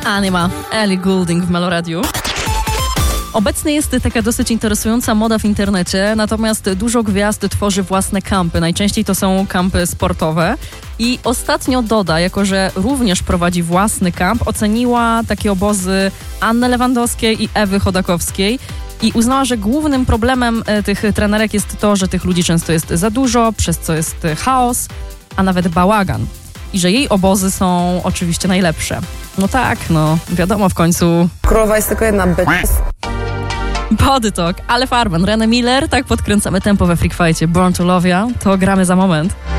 Anima, Ellie Goulding w Meloradiu. Obecnie jest taka dosyć interesująca moda w internecie, natomiast dużo gwiazd tworzy własne kampy. Najczęściej to są kampy sportowe. I ostatnio Doda, jako że również prowadzi własny kamp, oceniła takie obozy Anny Lewandowskiej i Ewy Chodakowskiej i uznała, że głównym problemem tych trenerek jest to, że tych ludzi często jest za dużo, przez co jest chaos, a nawet bałagan. I że jej obozy są oczywiście najlepsze. No tak, wiadomo w końcu. Królowa jest tylko jedna Body Talk, ale Farben, René Miller, tak podkręcamy tempo we Freak Fightie. Born to Love Ya, to gramy za moment.